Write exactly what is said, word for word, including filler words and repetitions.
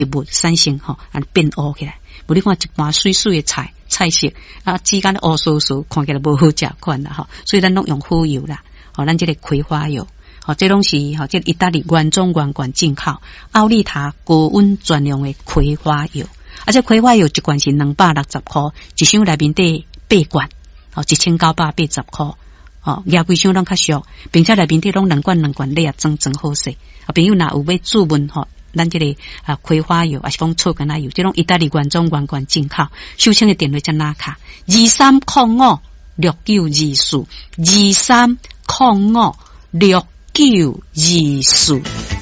物产生吼，啊变乌起来。无你看一盘水水的菜菜色啊，之间乌酥酥，看起来无好食款啦吼。所以咱拢用好油啦，吼，咱这个葵花油，吼，这拢是吼，这意大利原装原罐进口奥利塔高温专用的葵花油。而且葵花油一罐是两百六十块，一箱内面底八罐，哦，一千九百八十块，哦，廿几箱拢较俗，并且内面底拢两罐两罐，你也装装好势。啊，朋友若有要注文吼，咱这个啊葵花油，还是讲醋橄榄油，这种意大利原装原罐进口，收清的电话在哪卡？二三零五六九二四，二三零五六九二四。